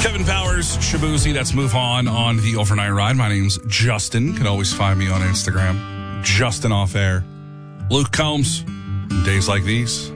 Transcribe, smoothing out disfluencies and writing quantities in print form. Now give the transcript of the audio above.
Kevin Powers, Shabuzi, that's Move On the Overnight Ride. My name's Justin. You can always find me on Instagram. Justin Off Air. Luke Combs, Days Like These.